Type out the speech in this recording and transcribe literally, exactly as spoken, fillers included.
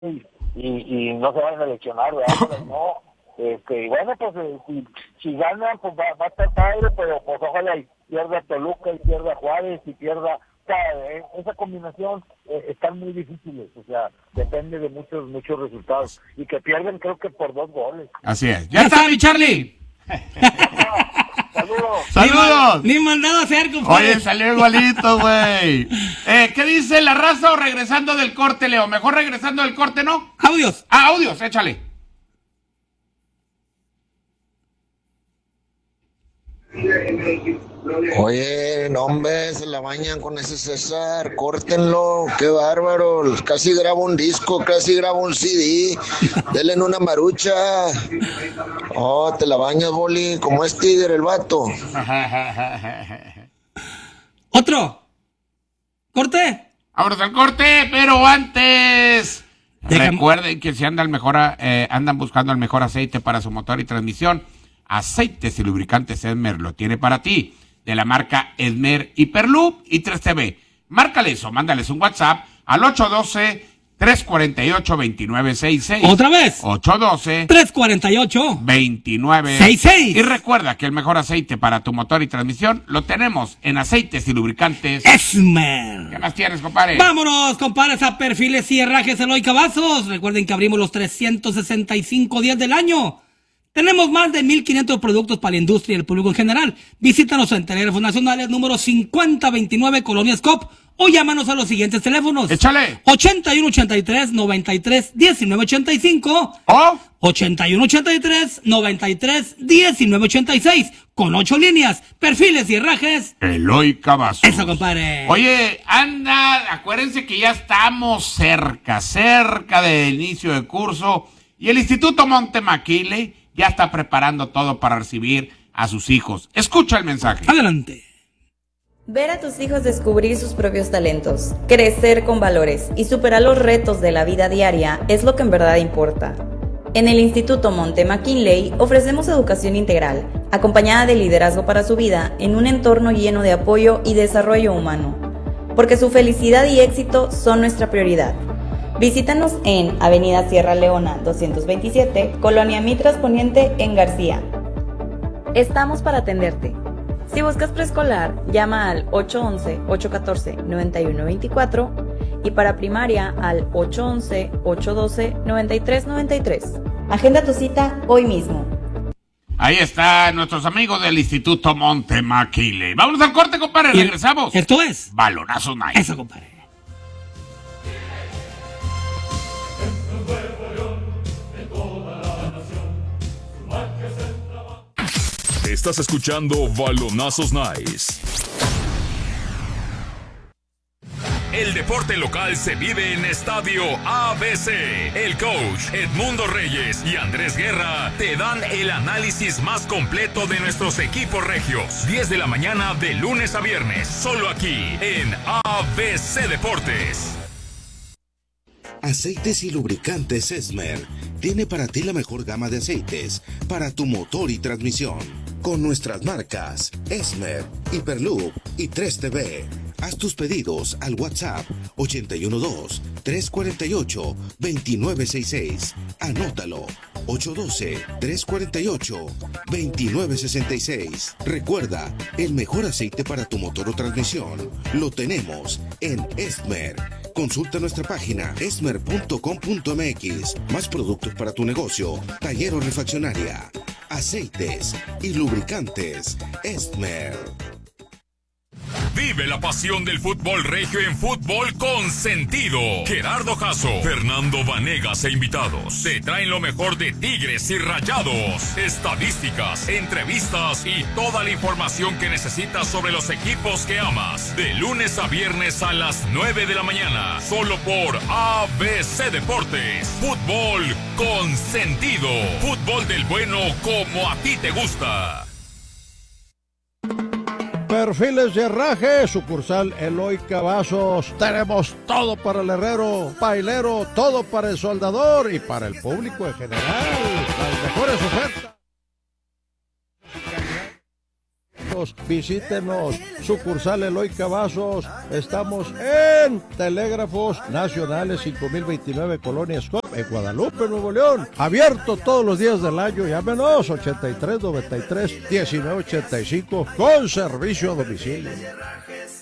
y, y, y no se van a lesionar, ¿verdad? Pero no, este, bueno, pues eh, si, si ganan, pues va, va a estar padre, pero pues ojalá y pierda Toluca y pierda Juárez y pierda, o sea, eh, esa combinación eh, están muy difíciles, o sea, depende de muchos, muchos resultados, y que pierden creo que por dos goles. Así es. ¡Ya está, mi Charlie! Saludos. ¡Saludos! Ni, ni mandado a hacer, compadre. Oye, salió igualito, güey. Eh, ¿qué dice la raza o regresando del corte, Leo? Mejor regresando del corte, ¿no? Audios. Ah, audios, échale. Oye, no, hombre, se la bañan con ese César, córtenlo, qué bárbaro, casi grabo un disco, casi grabo un C D, denle una marucha. Oh, te la bañas, Boli, como es tigre el vato. Otro. Corte. Vámonos al corte, pero antes... Déjame. Recuerden que si andan, mejor, eh, andan buscando el mejor aceite para su motor y transmisión, Aceites y Lubricantes Esmer lo tiene para ti, de la marca Esmer, Hiperloop y tres T V. Márcales o mándales un WhatsApp al ocho uno dos, tres cuatro ocho, dos nueve seis seis. Otra vez. ocho uno dos, tres cuatro ocho, dos nueve seis seis. Y recuerda que el mejor aceite para tu motor y transmisión lo tenemos en Aceites y Lubricantes Esmer. ¿Qué más tienes, compadre? Vámonos, compadres, a Perfiles y Herrajes Eloy Cavazos. Recuerden que abrimos los trescientos sesenta y cinco días del año. Tenemos más de mil quinientos productos para la industria y el público en general. Visítanos en teléfonos nacionales número cincuenta veintinueve, Colonia Scop, o llámanos a los siguientes teléfonos. ¡Échale! ochenta y uno ochenta y tres, noventa y tres, diecinueve ochenta y cinco ¿Oh? ochenta y uno ochenta y tres, noventa y tres, diecinueve ochenta y seis, con ocho líneas, Perfiles y Herrajes Eloy Cavazos. Eso, compadre. Oye, anda, acuérdense que ya estamos cerca, cerca del inicio de curso, y el Instituto Montemaquile ya está preparando todo para recibir a sus hijos. Escucha el mensaje. Adelante. Ver a tus hijos descubrir sus propios talentos, crecer con valores y superar los retos de la vida diaria es lo que en verdad importa. En el Instituto Monte McKinley ofrecemos educación integral, acompañada de liderazgo para su vida en un entorno lleno de apoyo y desarrollo humano, porque su felicidad y éxito son nuestra prioridad. Visítanos en Avenida Sierra Leona doscientos veintisiete, Colonia Mitras Poniente, en García. Estamos para atenderte. Si buscas preescolar, llama al ocho once, ocho catorce, noventa y uno veinticuatro y para primaria al ocho once, ocho doce, noventa y tres noventa y tres. Agenda tu cita hoy mismo. Ahí están nuestros amigos del Instituto Montemaquile. Vámonos al corte, compadre, Y regresamos. Esto es Balonazo Night. Eso, compadre. Estás escuchando Balonazos Nice. El deporte local se vive en Estadio A B C. El coach Edmundo Reyes y Andrés Guerra te dan el análisis más completo de nuestros equipos regios. diez de la mañana de lunes a viernes, solo aquí en A B C Deportes. Aceites y Lubricantes Esmer tiene para ti la mejor gama de aceites para tu motor y transmisión. Con nuestras marcas Esmer, Hiperloop y tres T V. Haz tus pedidos al WhatsApp ochenta y uno dos, tres cuatro ocho, dos nueve seis seis. Anótalo, ocho uno dos, tres cuatro ocho, dos nueve seis seis. Recuerda, el mejor aceite para tu motor o transmisión lo tenemos en Esmer. Consulta nuestra página esmer punto com punto m x. Más productos para tu negocio, taller o refaccionaria. Aceites y lubricantes Esmer. Vive la pasión del fútbol regio en Fútbol con Sentido. Gerardo Jasso, Fernando Vanegas e invitados te traen lo mejor de Tigres y Rayados, estadísticas, entrevistas y toda la información que necesitas sobre los equipos que amas. De lunes a viernes a las nueve de la mañana, solo por A B C Deportes. Fútbol con Sentido. Fútbol del bueno como a ti te gusta. Perfiles de Herraje, sucursal Eloy Cavazos. Tenemos todo para el herrero, pailero, todo para el soldador y para el público en general. Las mejores ofertas. herrajeros, visítenos, sucursal Eloy Cavazos, estamos en Telégrafos Nacionales cinco mil veintinueve Colonia Escop, en Guadalupe, Nuevo León, abierto todos los días del año, llámenos ochenta y tres noventa y tres diecinueve ochenta y cinco con servicio a domicilio.